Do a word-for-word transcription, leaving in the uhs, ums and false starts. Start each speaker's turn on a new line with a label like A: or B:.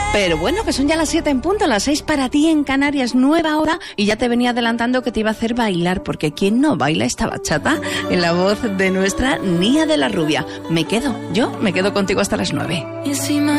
A: Pero bueno, que son ya las siete en punto, las seis para ti en Canarias, nueva hora, y ya te venía adelantando que te iba a hacer bailar, porque ¿quién no baila esta bachata? En la voz de nuestra Nia de la Rubia. Me quedo, yo me quedo contigo hasta las nueve.